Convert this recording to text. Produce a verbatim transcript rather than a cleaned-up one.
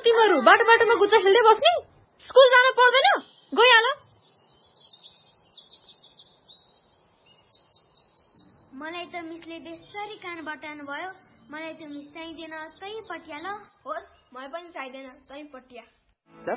तिमीहरू बाटो बाटोमा गुच्चा खेल्दै बस्ने? स्कुल जान पर्दैन? गइहाल। मलाई त मिसले बेसरी कान बटाउनु भयो। मलाई त मिस चाहिँदैन, तै पटिया ल। होस्, मलाई पनि चाहिँदैन, तै पटिया।